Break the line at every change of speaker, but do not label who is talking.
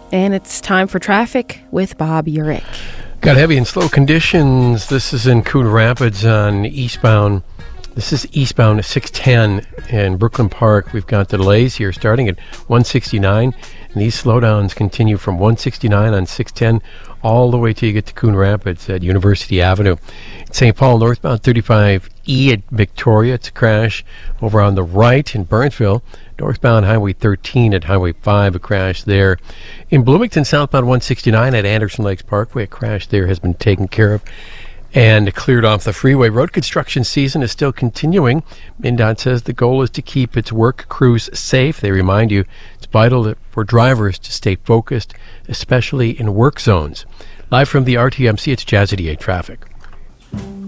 And it's time for traffic with Bob Urich.
Got heavy and slow conditions. This is in Coon Rapids on eastbound. This is eastbound 610 in Brooklyn Park. We've got delays here starting at 169. And these slowdowns continue from 169 on 610 all the way till you get to Coon Rapids at University Avenue. St. Paul northbound 35E at Victoria. It's a crash over on the right in Burnsville. Northbound Highway 13 at Highway 5, a crash there. In Bloomington, southbound 169 at Anderson Lakes Parkway, a crash there has been taken care of and cleared off the freeway. Road construction season is still continuing. MnDOT says the goal is to keep its work crews safe. They remind you it's vital for drivers to stay focused, especially in work zones. Live from the RTMC, it's Jazzy D8 Traffic.